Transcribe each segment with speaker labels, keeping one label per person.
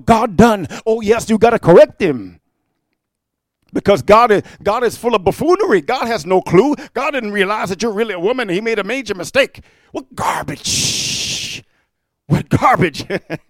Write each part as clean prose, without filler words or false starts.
Speaker 1: God done? Oh, yes, you got to correct him. Because God is full of buffoonery. God has no clue. God didn't realize that you're really a woman. He made a major mistake. What garbage? What garbage?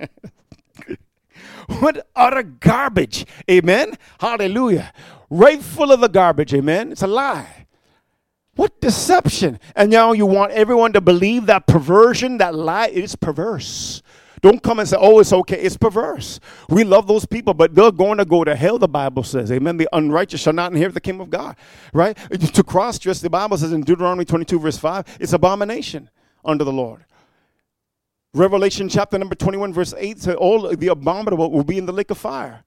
Speaker 1: What utter garbage. Amen. Hallelujah. Right full of the garbage. Amen. It's a lie. What deception. And now you want everyone to believe that perversion, that lie. It's perverse. Don't come and say, oh, it's okay. It's perverse. We love those people, but they're going to go to hell, the Bible says. Amen. The unrighteous shall not inherit the kingdom of God. Right? To cross-dress, the Bible says in Deuteronomy 22, verse 5, it's abomination unto the Lord. Revelation chapter number 21, verse 8 says, all the abominable will be in the lake of fire.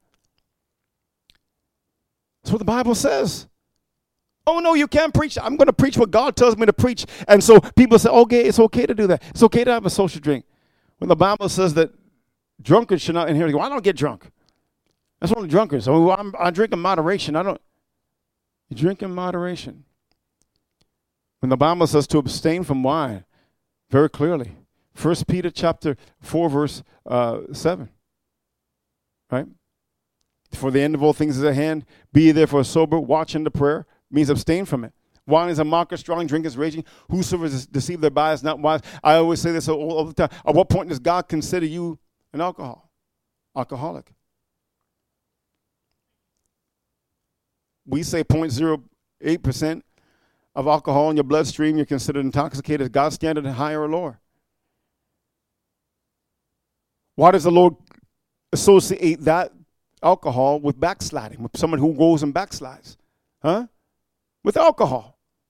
Speaker 1: That's what the Bible says. Oh, no, you can't preach. I'm going to preach what God tells me to preach. And so people say, okay, it's okay to do that. It's okay to have a social drink. When the Bible says that drunkards should not inherit, well, I don't get drunk. That's only drunkards. So I drink in moderation. You drink in moderation. When the Bible says to abstain from wine, very clearly, 1 Peter chapter 4, verse 7. Right? For the end of all things is at hand. Be ye therefore sober, watch unto prayer. Means abstain from it. Wine is a mocker, strong drink is raging. Whosoever is deceived thereby is not wise. I always say this all the time. At what point does God consider you an alcoholic? We say 0.08% of alcohol in your bloodstream, you're considered intoxicated. Is God's standard higher or lower? Why does the Lord associate that alcohol with backsliding, with someone who goes and backslides? Huh? With alcohol.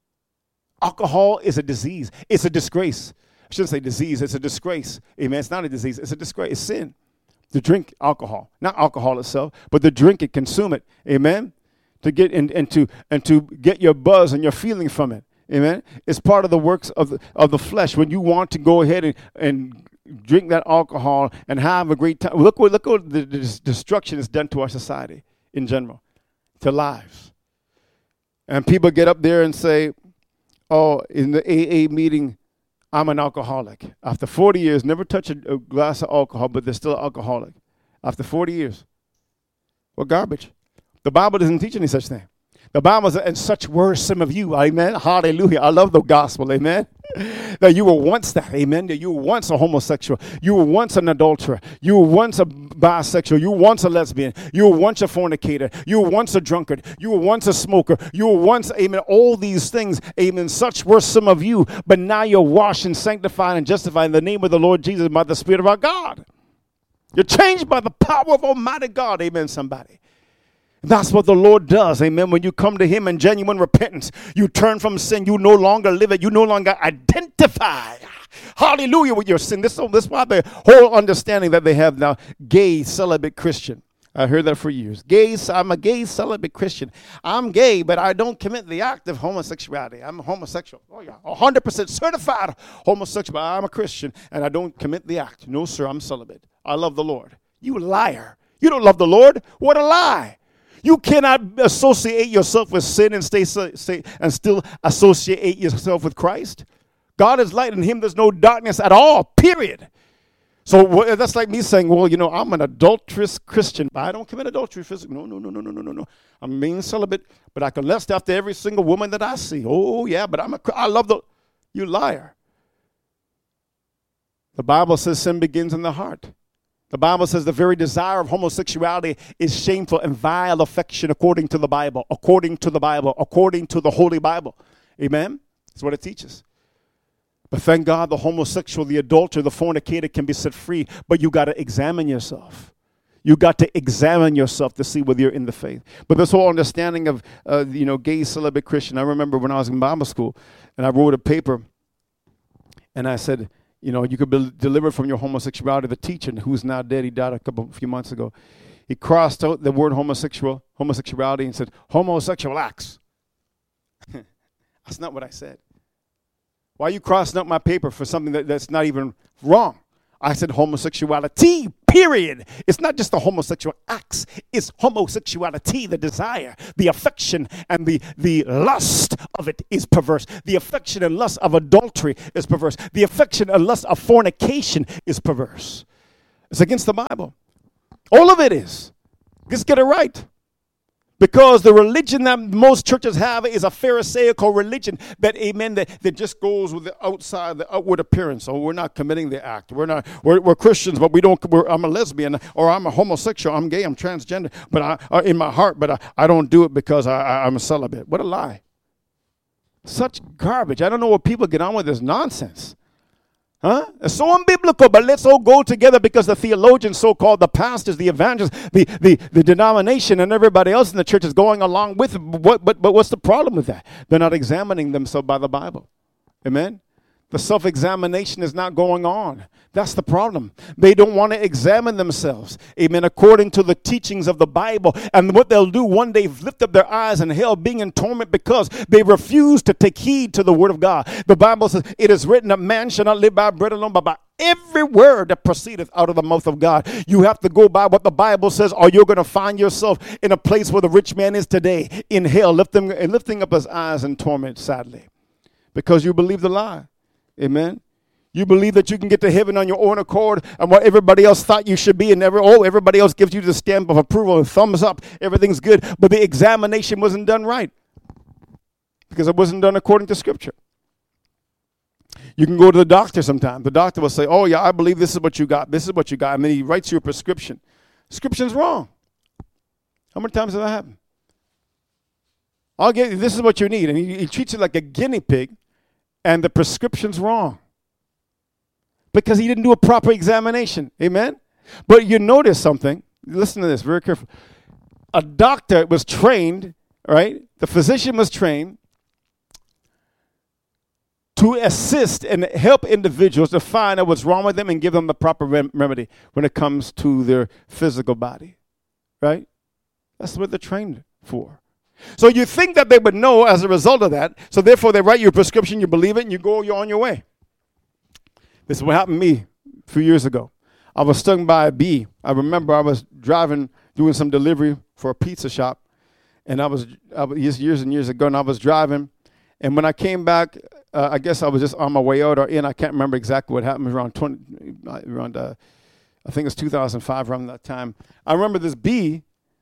Speaker 1: Alcohol is a disease. It's a disgrace. I shouldn't say disease. It's a disgrace. Amen. It's not a disease. It's a disgrace. It's sin to drink alcohol. Not alcohol itself, but to drink it, consume it. Amen. To get and to get your buzz and your feeling from it. Amen. It's part of the works of the flesh. When you want to go ahead and drink that alcohol and have a great time. Look what the destruction is done to our society in general, to lives. And people get up there and say, oh, in the AA meeting, I'm an alcoholic. After 40 years, never touch a glass of alcohol, but they're still alcoholic. After 40 years. What garbage. The Bible doesn't teach any such thing. The Bible says, and such were some of you. Amen. Hallelujah. I love the gospel. Amen. That you were once that. Amen. That you were once a homosexual. You were once an adulterer. You were once a bisexual. You were once a lesbian. You were once a fornicator. You were once a drunkard. You were once a smoker. You were once, amen, all these things. Amen. Such were some of you. But now you're washed and sanctified and justified in the name of the Lord Jesus by the Spirit of our God. You're changed by the power of Almighty God. Amen, somebody. That's what the Lord does, amen. When you come to him in genuine repentance, you turn from sin. You no longer live it. You no longer identify, hallelujah, with your sin. This is why the whole understanding that they have now, gay, celibate Christian. I heard that for years. I'm a gay, celibate Christian. I'm gay, but I don't commit the act of homosexuality. I'm a homosexual. Oh, yeah, 100% certified homosexual. I'm a Christian, and I don't commit the act. No, sir, I'm celibate. I love the Lord. You liar. You don't love the Lord. What a lie. You cannot associate yourself with sin and and still associate yourself with Christ. God is light, and in him there's no darkness at all, period. So that's like me saying, well, you know, I'm an adulterous Christian, but I don't commit adultery physically. No. I'm being celibate, but I can lust after every single woman that I see. Oh, yeah, but I love you liar. The Bible says sin begins in the heart. The Bible says the very desire of homosexuality is shameful and vile affection according to the Bible, according to the Holy Bible. Amen? That's what it teaches. But thank God the homosexual, the adulterer, the fornicator can be set free, but you got to examine yourself. You got to examine yourself to see whether you're in the faith. But this whole understanding of, gay, celibate Christian, I remember when I was in Bible school and I wrote a paper and I said, you know, you could be delivered from your homosexuality. The teacher, who's now dead, he died a few months ago. He crossed out the word homosexuality and said, homosexual acts. That's not what I said. Why are you crossing out my paper for something that's not even wrong? I said homosexuality, period. It's not just the homosexual acts. It's homosexuality, the desire, the affection, and the lust of it is perverse. The affection and lust of adultery is perverse. The affection and lust of fornication is perverse. It's against the Bible. All of it is. Just get it right. Because the religion that most churches have is a Pharisaical religion that, amen, that just goes with the outside, the outward appearance. Oh, we're not committing the act. We're Christians, but I'm a lesbian, or I'm a homosexual, I'm gay, I'm transgender, but in my heart, but I don't do it because I'm a celibate. What a lie. Such garbage. I don't know what people get on with this nonsense. Huh? It's so unbiblical, but let's all go together because the theologians, so-called, the pastors, the evangelists, the denomination, and everybody else in the church is going along with it. But what's the problem with that? They're not examining themselves by the Bible. Amen? The self-examination is not going on. That's the problem. They don't want to examine themselves, amen, according to the teachings of the Bible. And what they'll do one day, lift up their eyes in hell, being in torment because they refuse to take heed to the word of God. The Bible says, it is written that man shall not live by bread alone, but by every word that proceedeth out of the mouth of God. You have to go by what the Bible says, or you're going to find yourself in a place where the rich man is today, in hell, lifting up his eyes in torment, sadly, because you believe the lie. Amen. You believe that you can get to heaven on your own accord and what everybody else thought you should be, and everybody else gives you the stamp of approval and thumbs up. Everything's good. But the examination wasn't done right because it wasn't done according to Scripture. You can go to the doctor sometime. The doctor will say, oh, yeah, I believe this is what you got. This is what you got. And then he writes you a prescription. Prescription's wrong. How many times has that happened? I'll get you, this is what you need. And he treats it like a guinea pig. And the prescription's wrong because he didn't do a proper examination. Amen? But you notice something. Listen to this very carefully. A doctor was trained, right? The physician was trained to assist and help individuals to find out what's wrong with them and give them the proper remedy when it comes to their physical body, right? That's what they're trained for. So you think that they would know as a result of that. So therefore they write you a prescription, you believe it, and you're on your way. This is what happened to me a few years ago. I was stung by a bee. I remember I was driving, doing some delivery for a pizza shop. And I was years and years ago, and I was driving. And when I came back, I guess I was just on my way out or in. I can't remember exactly what happened. I think it's 2005, around that time. I remember this bee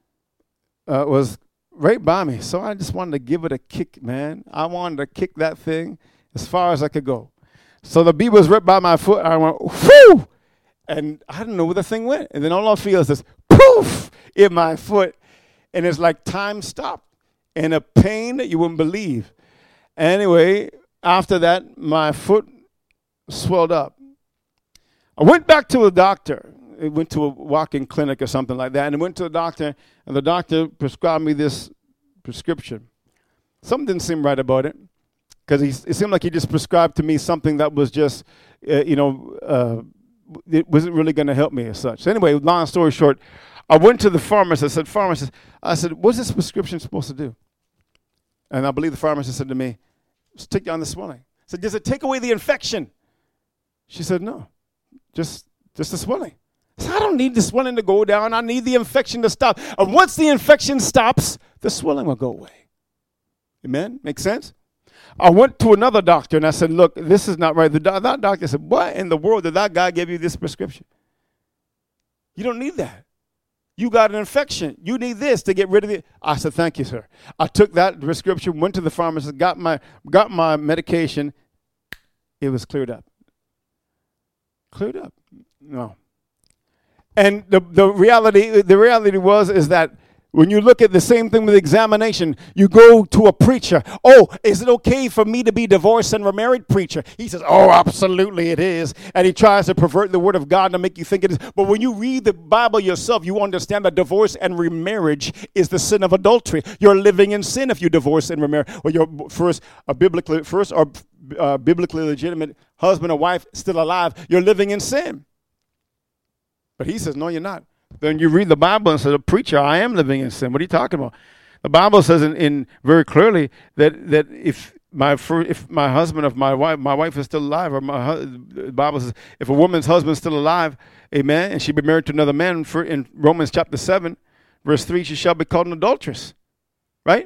Speaker 1: was right by me. So I just wanted to give it a kick, man. I wanted to kick that thing as far as I could go. So the bee was right by my foot. I went, whoo! And I didn't know where the thing went. And then all I feel is this poof in my foot. And it's like time stopped. And a pain that you wouldn't believe. Anyway, after that, my foot swelled up. I went back to a doctor. I went to a walk-in clinic or something like that, and I went to the doctor, and the doctor prescribed me this prescription. Something didn't seem right about it, because it seemed like he just prescribed to me something that was just, it wasn't really going to help me as such. So anyway, long story short, I went to the pharmacist. I said, what's this prescription supposed to do? And I believe the pharmacist said to me, just take down the swelling. I said, does it take away the infection? She said, no, just the swelling. I said, I don't need the swelling to go down. I need the infection to stop. And once the infection stops, the swelling will go away. Amen? Make sense? I went to another doctor and I said, look, this is not right. That doctor said, what in the world did that guy give you this prescription? You don't need that. You got an infection. You need this to get rid of it. I said, thank you, sir. I took that prescription, went to the pharmacist, got my medication. It was cleared up. Cleared up. No. And the reality is that when you look at the same thing with examination, you go to a preacher. Oh, is it okay for me to be divorced and remarried? Preacher. He says, oh, absolutely it is. And he tries to pervert the word of God to make you think it is. But when you read the Bible yourself, you understand that divorce and remarriage is the sin of adultery. You're living in sin if you divorce and remarry. Or you're biblically legitimate husband or wife still alive. You're living in sin. But he says, no, you're not. Then you read the Bible and say, preacher, I am living in sin. What are you talking about? The Bible says in very clearly that if my husband, if my wife is still alive, or the Bible says if a woman's husband is still alive, amen, and she be married to another man, in Romans chapter 7, verse 3, she shall be called an adulteress. Right?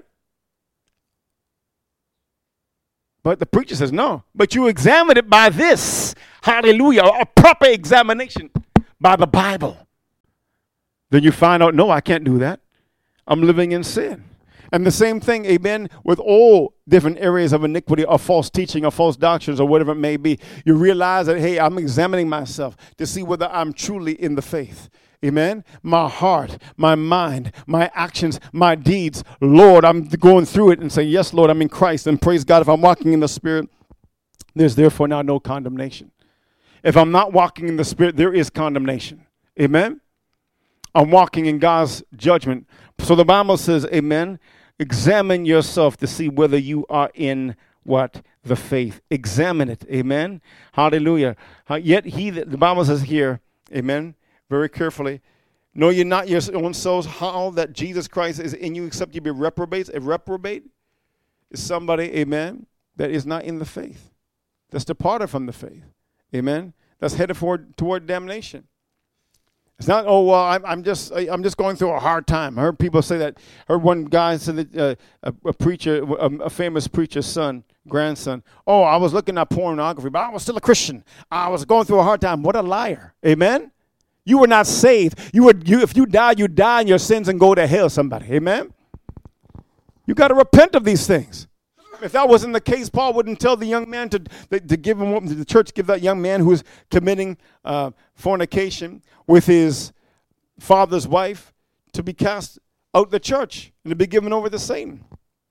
Speaker 1: But the preacher says, no. But you examine it by this. Hallelujah. A proper examination by the Bible. Then you find out, no, I can't do that. I'm living in sin. And the same thing, amen, with all different areas of iniquity or false teaching or false doctrines or whatever it may be. You realize that, hey, I'm examining myself to see whether I'm truly in the faith. Amen. My heart, my mind, my actions, my deeds. Lord, I'm going through it and saying, yes, Lord, I'm in Christ. And praise God, if I'm walking in the Spirit, there's therefore now no condemnation. If I'm not walking in the Spirit, there is condemnation. Amen. I'm walking in God's judgment. So the Bible says, amen, examine yourself to see whether you are in what? The faith. Examine it. Amen. Hallelujah. Yet the Bible says here, amen, very carefully, know ye not your own souls how that Jesus Christ is in you except you be reprobates. A reprobate is somebody, amen, that is not in the faith. That's departed from the faith. Amen. That's headed toward damnation. It's not, oh, well, I'm just going through a hard time. I heard people say that. I heard one guy said that a preacher, a famous preacher's grandson, oh, I was looking at pornography, but I was still a Christian. I was going through a hard time. What a liar. Amen? You were not saved. If you die in your sins and go to hell, somebody. Amen? You got to repent of these things. If that wasn't the case, Paul wouldn't tell the young man to give him, the church give that young man who is committing fornication with his father's wife to be cast out the church and to be given over to Satan.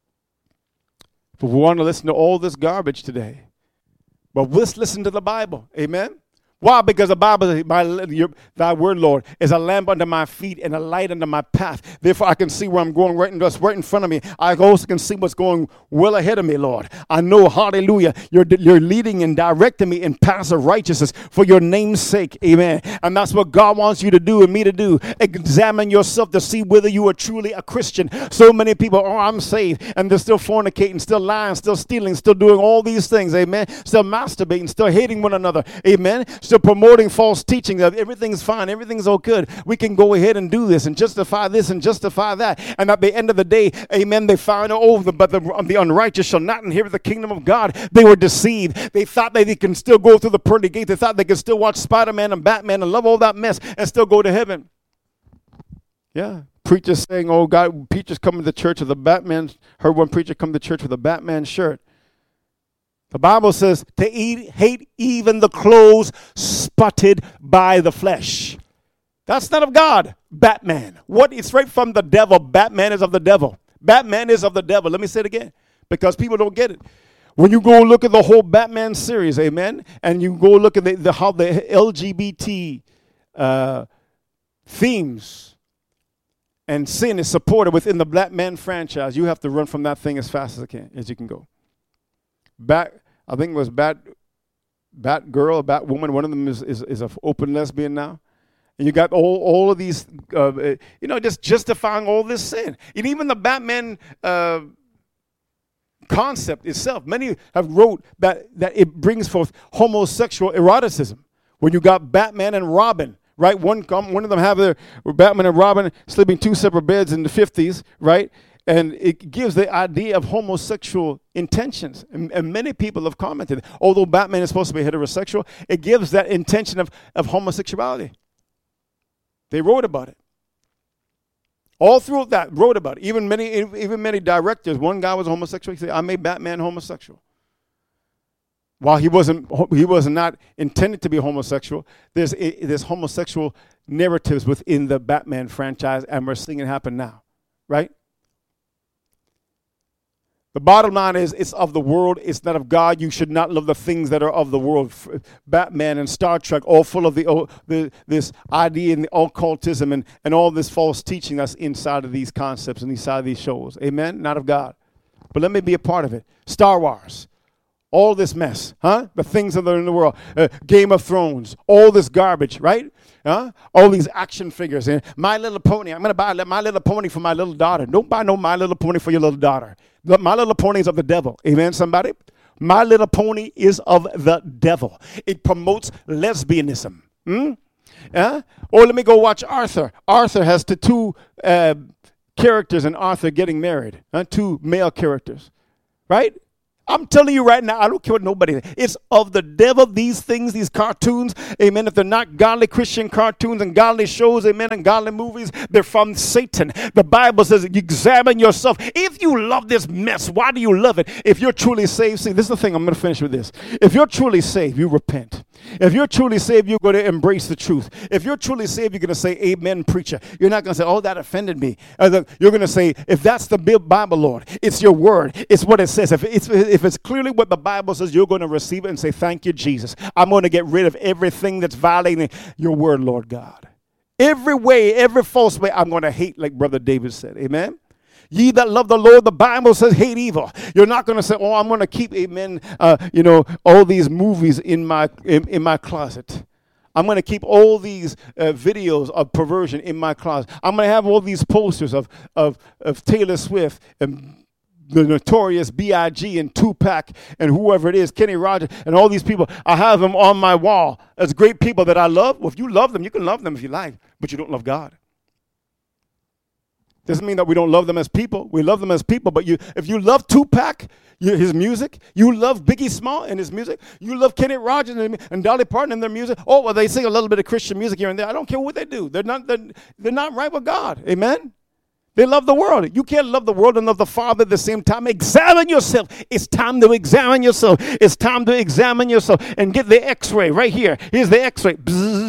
Speaker 1: But we want to listen to all this garbage today. But let's listen to the Bible. Amen? Why? Because the Bible says, thy word, Lord, is a lamp under my feet and a light under my path. Therefore, I can see where I'm going right in front of me. I also can see what's going well ahead of me, Lord. I know, hallelujah, you're leading and directing me in paths of righteousness for your name's sake. Amen. And that's what God wants you to do and me to do. Examine yourself to see whether you are truly a Christian. So many people, oh, I'm saved, and they're still fornicating, still lying, still stealing, still doing all these things. Amen. Still masturbating, still hating one another. Amen. Still promoting false teaching that everything's fine, everything's all good. We can go ahead and do this and justify this and justify that. And at the end of the day, amen, they find, but the unrighteous shall not inherit the kingdom of God. They were deceived. They thought that they can still go through the pearly gate. They thought they could still watch Spider-Man and Batman and love all that mess and still go to heaven. Yeah. Preachers saying, oh God, preachers coming to church with a Batman. Heard one preacher come to church with a Batman shirt. The Bible says to hate even the clothes spotted by the flesh. That's not of God. Batman. What? It's right from the devil. Batman is of the devil. Batman is of the devil. Let me say it again because people don't get it. When you go look at the whole Batman series, amen, and you go look at how the LGBT themes and sin is supported within the Batman franchise, you have to run from that thing as fast as you can go. I think it was Batgirl, Batwoman. One of them is an open lesbian now. And you got all of these, just justifying all this sin. And even the Batman concept itself, many have wrote that it brings forth homosexual eroticism. When you got Batman and Robin, right? One of them have Batman and Robin sleeping two separate beds in the 50s, right? And it gives the idea of homosexual intentions. And many people have commented, although Batman is supposed to be heterosexual, it gives that intention of homosexuality. They wrote about it. All through that, wrote about it. Even many directors, one guy was homosexual. He said, I made Batman homosexual. While he was not intended to be homosexual, there's homosexual narratives within the Batman franchise, and we're seeing it happen now, right? The bottom line is it's of the world. It's not of God. You should not love the things that are of the world. Batman and Star Trek, all full of this idea and the occultism and all this false teaching that's inside of these concepts and inside of these shows. Amen? Not of God. But let me be a part of it. Star Wars. All this mess, huh? The things that are in the world. Game of Thrones. All this garbage, right? All these action figures. And My Little Pony. I'm going to buy My Little Pony for my little daughter. Don't buy no My Little Pony for your little daughter. My Little Pony is of the devil. Amen, somebody? My Little Pony is of the devil. It promotes lesbianism. Or let me go watch Arthur. Arthur has the two characters in Arthur getting married. Two male characters. Right? I'm telling you right now, I don't care what nobody says. It's of the devil, these things, these cartoons, amen. If they're not godly Christian cartoons and godly shows, amen, and godly movies, they're from Satan. The Bible says, you examine yourself. If you love this mess, why do you love it? If you're truly saved, see, this is the thing, I'm going to finish with this. If you're truly saved, you repent. If you're truly saved, you're going to embrace the truth. If you're truly saved, you're going to say, amen, preacher. You're not going to say, oh, that offended me. You're going to say, if that's the Bible, Lord, it's your word. It's what it says. If it's clearly what the Bible says, you're going to receive it and say, thank you, Jesus. I'm going to get rid of everything that's violating your word, Lord God. Every way, every false way, I'm going to hate, like Brother David said. Amen. Ye that love the Lord, the Bible says, hate evil. You're not going to say, oh, I'm going to keep, amen, all these movies in my closet. I'm going to keep all these videos of perversion in my closet. I'm going to have all these posters of Taylor Swift and the Notorious B.I.G. and Tupac and whoever it is, Kenny Rogers, and all these people. I have them on my wall as great people that I love. Well, if you love them, you can love them if you like, but you don't love God. Doesn't mean that we don't love them as people. We love them as people, but if you love Tupac, his music, you love Biggie Small and his music, you love Kenny Rogers and Dolly Parton and their music. Oh, well, they sing a little bit of Christian music here and there. I don't care what they do. They're not right with God. Amen? They love the world. You can't love the world and love the Father at the same time. Examine yourself. It's time to examine yourself. It's time to examine yourself and get the x-ray right here. Here's the x-ray.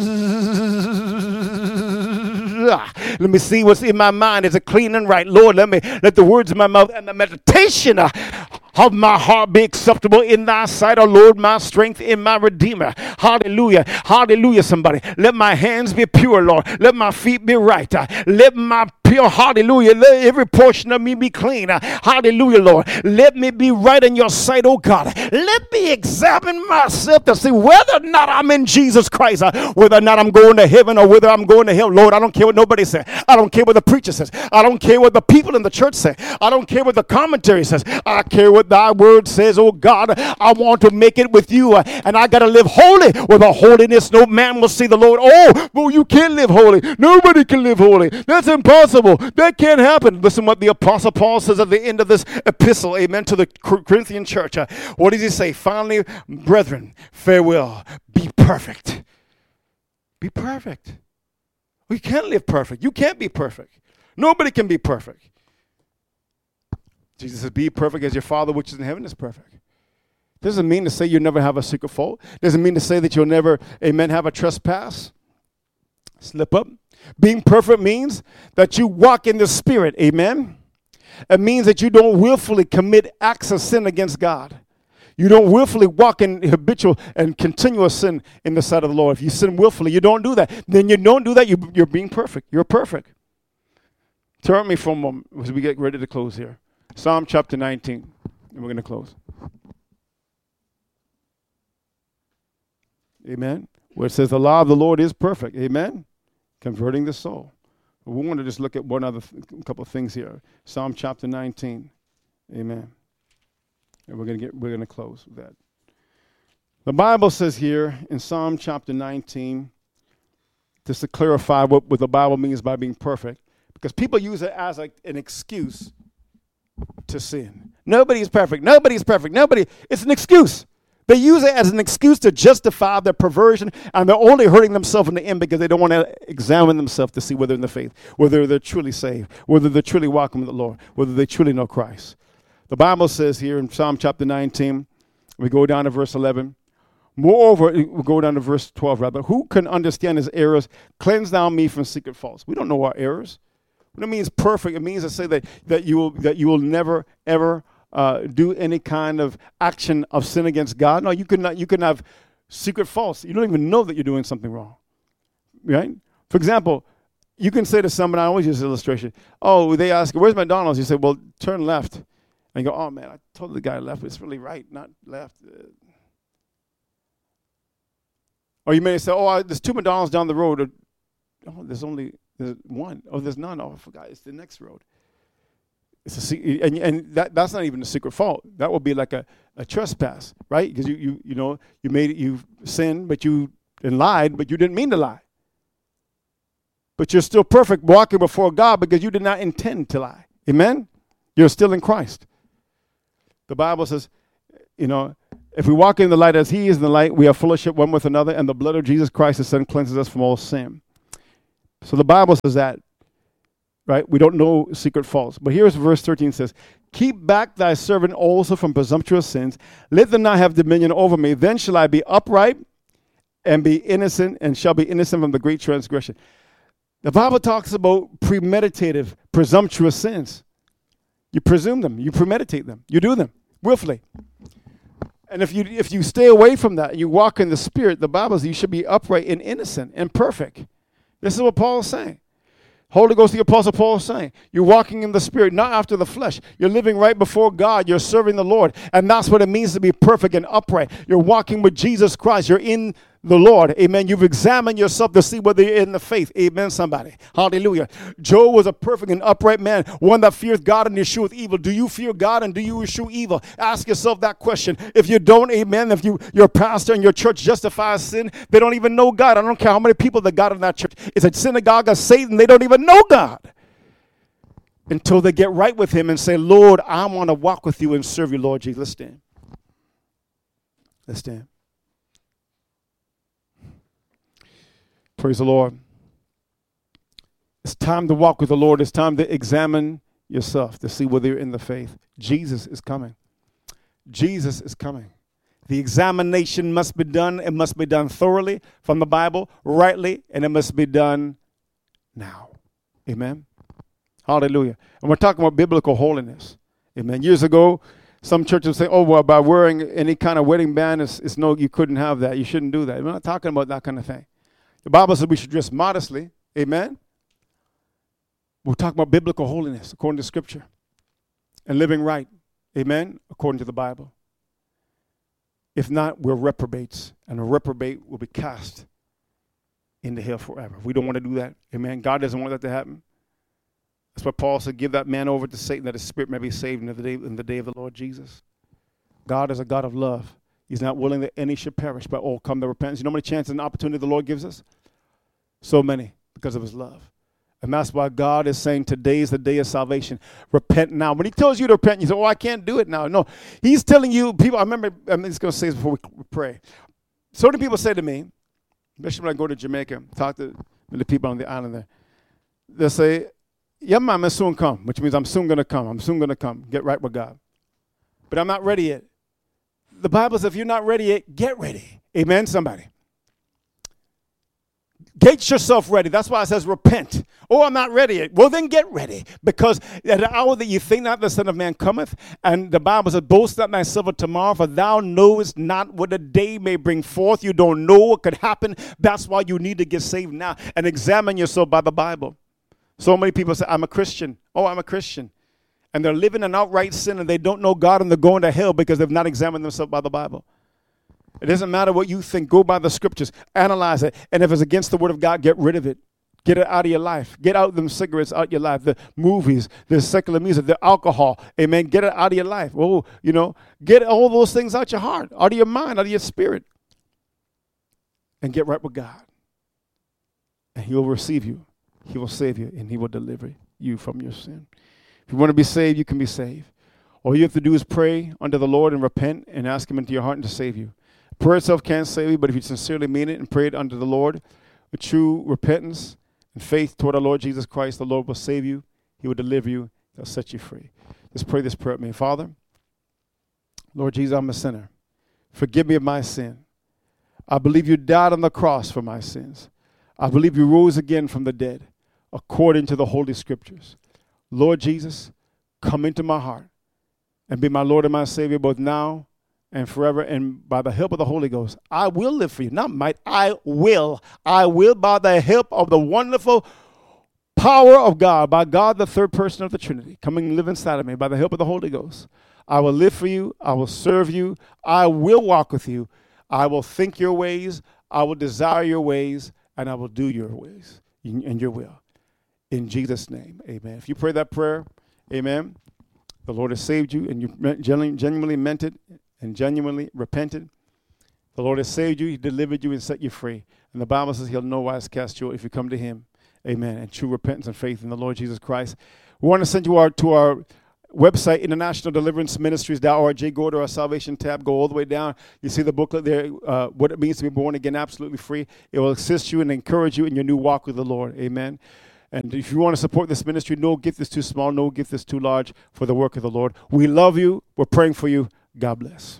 Speaker 1: Let me see what's in my mind. Is it clean and right? Lord, let the words of my mouth and the meditation of my heart be acceptable in thy sight, O Lord, my strength in my Redeemer. Hallelujah. Hallelujah, somebody. Let my hands be pure, Lord. Let my feet be right. Let my pure, hallelujah, let every portion of me be clean. Hallelujah, Lord. Let me be right in your sight, oh God. Let me examine myself to see whether or not I'm in Jesus Christ, whether or not I'm going to heaven or whether I'm going to hell. Lord, I don't care what nobody says. I don't care what the preacher says. I don't care what the people in the church say. I don't care what the commentary says. I care what thy word says, oh God. I want to make it with you, and I got to live holy. With a holiness no man will see the Lord. Oh, well, you can't live holy. Nobody can live holy. That's impossible. That can't happen. Listen what the Apostle Paul says at the end of this epistle, amen, to the Corinthian church. What does he say? Finally, brethren, farewell. Be perfect. Be perfect. We can't live perfect. You can't be perfect. Nobody can be perfect. Jesus says, be perfect as your Father which is in heaven is perfect. Doesn't mean to say you never have a secret fault. Doesn't mean to say that you'll never, amen, have a trespass, slip up. Being perfect means that you walk in the Spirit, amen. It means that you don't willfully commit acts of sin against God. You don't willfully walk in habitual and continuous sin in the sight of the Lord. If you sin willfully, you don't do that. Then you don't do that, you're being perfect. You're perfect. Turn with me for a moment as we get ready to close here. Psalm chapter 19, and we're going to close. Amen. Where it says the law of the Lord is perfect. Amen. Converting the soul. We want to just look at one other couple of things here. Psalm chapter 19. Amen. And we're going to close with that. The Bible says here in Psalm chapter 19, just to clarify what the Bible means by being perfect, because people use it as an excuse to sin. Nobody's perfect. Nobody's perfect. It's an excuse. They use it as an excuse to justify their perversion, and they're only hurting themselves in the end because they don't want to examine themselves to see whether they're in the faith, whether they're truly saved, whether they're truly walking with the Lord, whether they truly know Christ. The Bible says here in Psalm chapter 19, we go down to verse 11. Moreover, we go down to verse 12, rather. Who can understand his errors? Cleanse thou me from secret faults. We don't know our errors. What it means perfect, it means to say that you will never, ever do any kind of action of sin against God. No, you can have secret faults. You don't even know that you're doing something wrong, right? For example, you can say to someone, I always use this illustration, oh, they ask, where's McDonald's? You say, well, turn left. And you go, oh, man, I told the guy left, but it's really right, not left. Or you may say, oh, there's 2 McDonald's down the road. Oh, there's one. Oh, there's none. Oh, I forgot. It's the next road. And that's not even a secret fault. That would be like a trespass, right? Because you sinned, but you lied, but you didn't mean to lie. But you're still perfect walking before God because you did not intend to lie. Amen? You're still in Christ. The Bible says, if we walk in the light as he is in the light, we have fellowship one with another, and the blood of Jesus Christ, his son, cleanses us from all sin. So the Bible says that, right? We don't know secret faults. But here's verse 13 says, keep back thy servant also from presumptuous sins. Let them not have dominion over me. Then shall I be upright and be innocent, and shall be innocent from the great transgression. The Bible talks about premeditative, presumptuous sins. You presume them. You premeditate them. You do them willfully. And if you stay away from that, you walk in the Spirit, the Bible says you should be upright and innocent and perfect. This is what Paul is saying. Holy Ghost, the Apostle Paul is saying, you're walking in the Spirit, not after the flesh. You're living right before God. You're serving the Lord. And that's what it means to be perfect and upright. You're walking with Jesus Christ. You're in the Lord. Amen. You've examined yourself to see whether you're in the faith. Amen, somebody. Hallelujah. Job was a perfect and upright man, one that fears God and escheweth evil. Do you fear God and do you eschew evil? Ask yourself that question. If you don't, amen, if your pastor and your church justifies sin, they don't even know God. I don't care how many people that got in that church. It's a synagogue of Satan. They don't even know God until they get right with him and say, Lord, I want to walk with you and serve you, Lord Jesus. Let's stand. Let's stand. Praise the Lord. It's time to walk with the Lord. It's time to examine yourself to see whether you're in the faith. Jesus is coming. Jesus is coming. The examination must be done. It must be done thoroughly from the Bible, rightly, and it must be done now. Amen. Hallelujah. And we're talking about biblical holiness. Amen. Years ago, some churches say, oh, well, by wearing any kind of wedding band, it's no, you couldn't have that. You shouldn't do that. We're not talking about that kind of thing. The Bible says we should dress modestly. Amen. We're talking about biblical holiness according to Scripture and living right. Amen. According to the Bible. If not, we're reprobates, and a reprobate will be cast into hell forever. We don't want to do that. Amen. God doesn't want that to happen. That's why Paul said, give that man over to Satan that his spirit may be saved in the day of the Lord Jesus. God is a God of love. He's not willing that any should perish, but all come to repentance. You know how many chances and opportunity the Lord gives us? So many, because of his love. And that's why God is saying today is the day of salvation. Repent now. When he tells you to repent, you say, oh, I can't do it now. No, he's telling you, people, I'm just going to say this before we pray. So many people say to me, especially when I go to Jamaica, talk to the people on the island there, they'll say, yeah, man, I'm soon come, which means I'm soon going to come. I'm soon going to come, get right with God. But I'm not ready yet. The Bible says if you're not ready yet, get ready. Amen, somebody. Get yourself ready. That's why it says repent. Oh, I'm not ready yet. Well, then get ready. Because at the hour that you think not, the Son of Man cometh. And the Bible says, boast not thyself of tomorrow, for thou knowest not what the day may bring forth. You don't know what could happen. That's why you need to get saved now and examine yourself by the Bible. So many people say, I'm a Christian. Oh, I'm a Christian. And they're living in outright sin and they don't know God and they're going to hell because they've not examined themselves by the Bible. It doesn't matter what you think. Go by the Scriptures. Analyze it. And if it's against the Word of God, get rid of it. Get it out of your life. Get out them cigarettes out of your life. The movies, the secular music, the alcohol. Amen. Get it out of your life. Oh, get all those things out your heart, out of your mind, out of your spirit. And get right with God. And He will receive you. He will save you. And He will deliver you from your sin. If you want to be saved, you can be saved. All you have to do is pray unto the Lord and repent and ask Him into your heart to save you. Prayer itself can't save you, but if you sincerely mean it and pray it unto the Lord with true repentance and faith toward our Lord Jesus Christ, the Lord will save you. He will deliver you. He'll set you free. Let's pray this prayer with me. Father, Lord Jesus, I'm a sinner. Forgive me of my sin. I believe you died on the cross for my sins. I believe you rose again from the dead according to the Holy Scriptures. Lord Jesus, come into my heart and be my Lord and my Savior both now and forever, and by the help of the Holy Ghost, I will live for you. Not might, I will by the help of the wonderful power of God, by God, the third person of the Trinity, coming and live inside of me, by the help of the Holy Ghost. I will live for you. I will serve you. I will walk with you. I will think your ways. I will desire your ways, and I will do your ways and your will. In Jesus' name, amen. If you pray that prayer, amen, the Lord has saved you, and you genuinely meant it, and genuinely repented. The Lord has saved you, He delivered you, and set you free. And the Bible says He'll no wise cast you if you come to Him. Amen. And true repentance and faith in the Lord Jesus Christ. We want to send you to our website, International Deliverance Ministries.org. Go to our salvation tab, go all the way down. You see the booklet there, what it means to be born again, absolutely free. It will assist you and encourage you in your new walk with the Lord. Amen. And if you want to support this ministry, no gift is too small, no gift is too large for the work of the Lord. We love you. We're praying for you. God bless.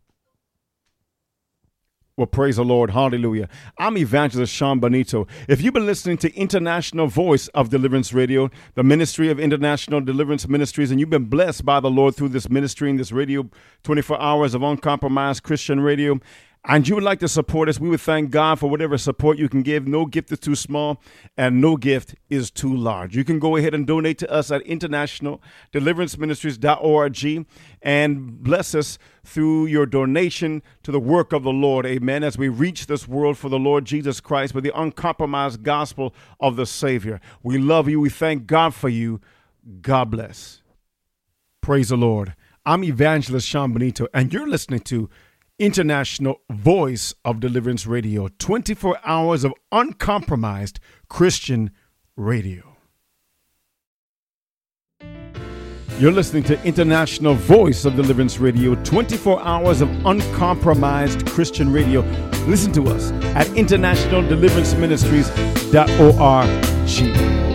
Speaker 1: Well, praise the Lord. Hallelujah. I'm Evangelist Sean Bonito. If you've been listening to International Voice of Deliverance Radio, the ministry of International Deliverance Ministries, and you've been blessed by the Lord through this ministry and this radio, 24 hours of uncompromised Christian radio, and you would like to support us, we would thank God for whatever support you can give. No gift is too small and no gift is too large. You can go ahead and donate to us at internationaldeliveranceministries.org and bless us through your donation to the work of the Lord. Amen. As we reach this world for the Lord Jesus Christ with the uncompromised gospel of the Savior. We love you. We thank God for you. God bless. Praise the Lord. I'm Evangelist Sean Bonito, and you're listening to International Voice of Deliverance Radio, 24 hours of uncompromised Christian radio. You're listening to International Voice of Deliverance Radio, 24 hours of uncompromised Christian radio. Listen to us at internationaldeliveranceministries.org.